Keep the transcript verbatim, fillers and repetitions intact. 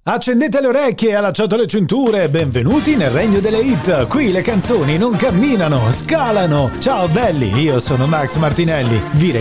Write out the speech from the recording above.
Accendete le orecchie e allacciate le cinture, benvenuti nel regno delle hit. Qui le canzoni non camminano, scalano. Ciao belli, io sono Max Martinelli. Vi